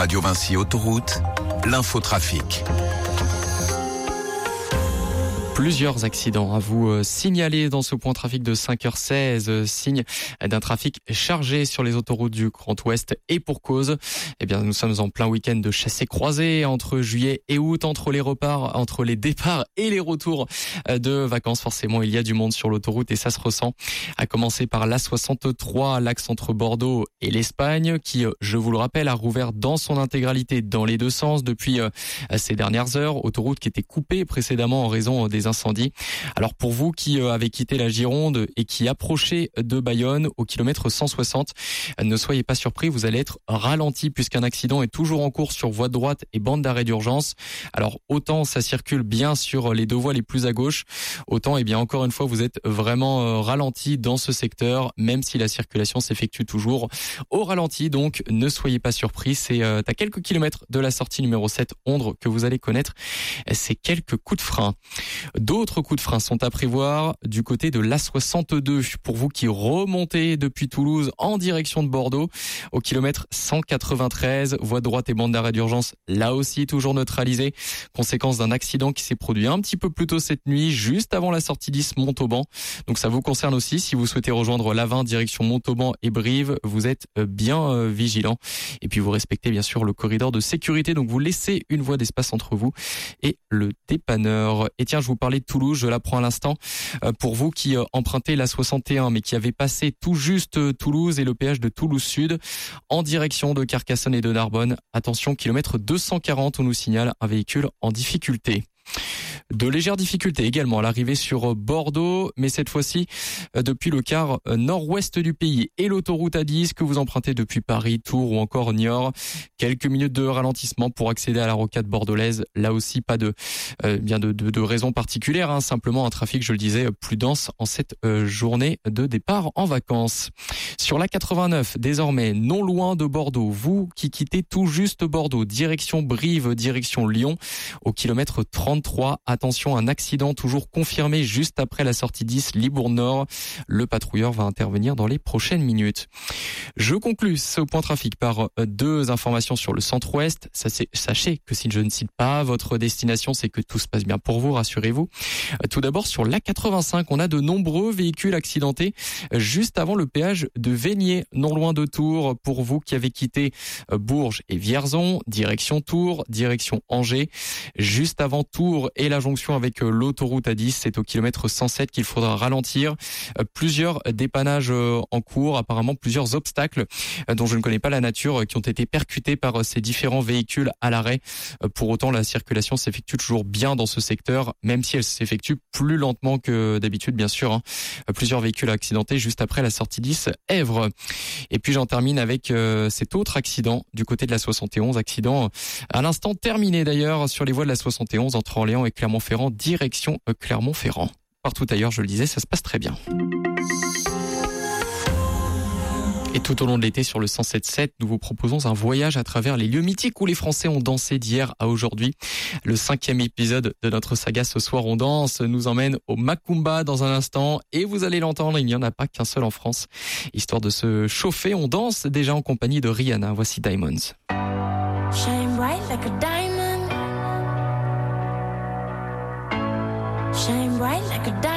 Radio Vinci Autoroute, l'infotrafic. Plusieurs accidents à vous signaler dans ce point trafic de 5h16, signe d'un trafic chargé sur les autoroutes du Grand Ouest et pour cause. Eh bien, nous sommes en plein week-end de chassé-croisé entre juillet et août, entre les départs et les retours de vacances. Forcément, il y a du monde sur l'autoroute et ça se ressent. À commencer par l'A63, l'axe entre Bordeaux et l'Espagne, qui, je vous le rappelle, a rouvert dans son intégralité dans les deux sens depuis ces dernières heures. Autoroute qui était coupée précédemment en raison des incendies. Alors pour vous qui avez quitté la Gironde et qui approchez de Bayonne au kilomètre 160, ne soyez pas surpris, vous allez être ralenti puisqu'un accident est toujours en cours sur voie de droite et bande d'arrêt d'urgence. Alors autant ça circule bien sur les deux voies les plus à gauche, autant encore une fois vous êtes vraiment ralenti dans ce secteur, même si la circulation s'effectue toujours au ralenti. Donc ne soyez pas surpris, c'est à quelques kilomètres de la sortie numéro 7 Ondres que vous allez connaître ces quelques coups de frein. D'autres coups de frein sont à prévoir du côté de l'A62 pour vous qui remontez depuis Toulouse en direction de Bordeaux au kilomètre 193, voie droite et bande d'arrêt d'urgence là aussi toujours neutralisée, conséquence d'un accident qui s'est produit un petit peu plus tôt cette nuit juste avant la sortie 10 Montauban. Donc ça vous concerne aussi si vous souhaitez rejoindre l'A20 direction Montauban et Brive, vous êtes bien vigilant et puis vous respectez bien sûr le corridor de sécurité, donc vous laissez une voie d'espace entre vous et le dépanneur. Et tiens, je vous parlais de Toulouse, je l'apprends à l'instant. Pour vous qui empruntez la 61 mais qui avez passé tout juste Toulouse et le péage de Toulouse Sud en direction de Carcassonne et de Narbonne, attention, kilomètre 240, on nous signale un véhicule en difficulté. De légères difficultés également à l'arrivée sur Bordeaux, mais cette fois-ci depuis le quart nord-ouest du pays et l'autoroute A10 que vous empruntez depuis Paris, Tours ou encore Niort. Quelques minutes de ralentissement pour accéder à la rocade bordelaise. Là aussi, pas de raison particulière, simplement un trafic, je le disais, plus dense en cette journée de départ en vacances. Sur la 89, désormais non loin de Bordeaux, vous qui quittez tout juste Bordeaux, direction Brive, direction Lyon, au kilomètre 33, attention, un accident toujours confirmé juste après la sortie 10 Libourne-Nord. Le patrouilleur va intervenir dans les prochaines minutes. Je conclus ce point trafic par deux informations sur le centre-ouest. Sachez que si je ne cite pas votre destination, c'est que tout se passe bien pour vous, rassurez-vous. Tout d'abord, sur l'A85, on a de nombreux véhicules accidentés juste avant le péage de Vénier, non loin de Tours. Pour vous qui avez quitté Bourges et Vierzon, direction Tours, direction Angers, juste avant Tours et la jonction avec l'autoroute A10, c'est au kilomètre 107 qu'il faudra ralentir. Plusieurs dépannages en cours, apparemment plusieurs obstacles dont je ne connais pas la nature qui ont été percutés par ces différents véhicules à l'arrêt. Pour autant, la circulation s'effectue toujours bien dans ce secteur, même si elle s'effectue plus lentement que d'habitude, bien sûr. Plusieurs véhicules accidentés juste après la sortie 10 Èvres. Et puis j'en termine avec cet autre accident du côté de la 71, accident à l'instant terminé d'ailleurs sur les voies de la 71 entre Orléans et Clermont-Ferrand, direction Clermont-Ferrand. Partout ailleurs, je le disais, ça se passe très bien. Et tout au long de l'été sur le 107.7, nous vous proposons un voyage à travers les lieux mythiques où les Français ont dansé d'hier à aujourd'hui. Le 5e épisode de notre saga Ce soir on danse nous emmène au Macumba dans un instant et vous allez l'entendre, il n'y en a pas qu'un seul en France. Histoire de se chauffer, on danse déjà en compagnie de Rihanna. Voici Diamonds. Shine bright like a diamond. Shine bright like a diamond.